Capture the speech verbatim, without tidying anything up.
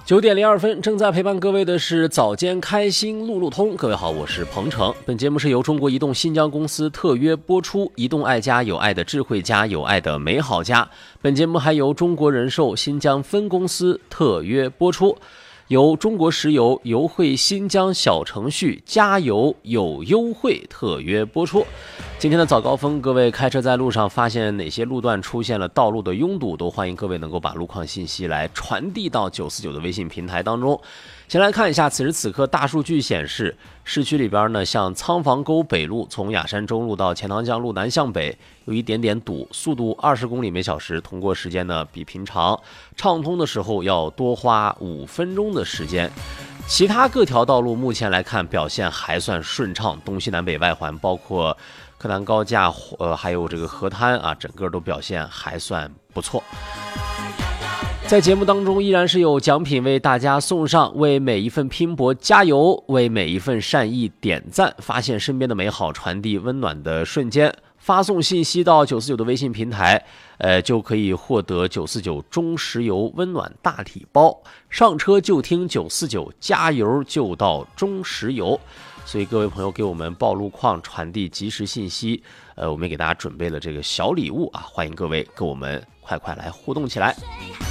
九点零二分，正在陪伴各位的是早间开心路路通。各位好，我是鹏程。本节目是由中国移动新疆公司特约播出，移动爱家，有爱的智慧家，有爱的美好家。本节目还由中国人寿新疆分公司特约播出，由中国石油油汇新疆小程序加油有优惠特约播出。今天的早高峰，各位开车在路上发现哪些路段出现了道路的拥堵，都欢迎各位能够把路况信息来传递到九四九的微信平台当中。先来看一下此时此刻大数据显示，市区里边呢，像仓房沟北路从雅山中路到钱塘江路南向北有一点点堵，速度二十公里每小时，通过时间呢比平常畅通的时候要多花五分钟的时间。其他各条道路目前来看表现还算顺畅，东西南北外环包括柯南高架，呃，还有这个河滩啊，整个都表现还算不错。在节目当中依然是有奖品为大家送上，为每一份拼搏加油，为每一份善意点赞，发现身边的美好，传递温暖的瞬间。发送信息到九四九的微信平台，呃，就可以获得九四九中石油温暖大礼包，上车就听九四九，加油就到中石油。所以各位朋友给我们报路况，传递及时信息，呃，我们也给大家准备了这个小礼物啊，欢迎各位跟我们快快来互动起来。